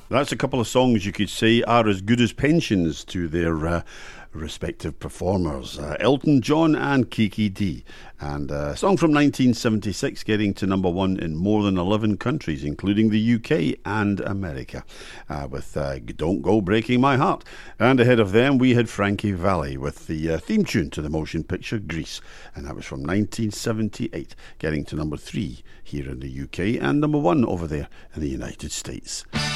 That's a couple of songs you could say are as good as pensions to their respective performers, Elton John and Kiki Dee. And a song from 1976 getting to number one in more than 11 countries, including the UK and America, with Don't Go Breaking My Heart. And ahead of them, we had Frankie Valli with the theme tune to the motion picture Grease. And that was from 1978, getting to number three here in the UK and number one over there in the United States.